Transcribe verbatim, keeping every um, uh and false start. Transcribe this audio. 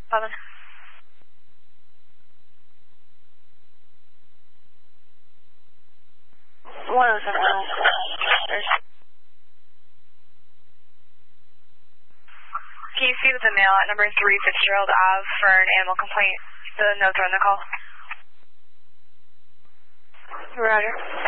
Seven. One oh seven. There's... Can you see with the mail at number three Fitzgerald Ave for an animal complaint? The notes are on the call. Roger.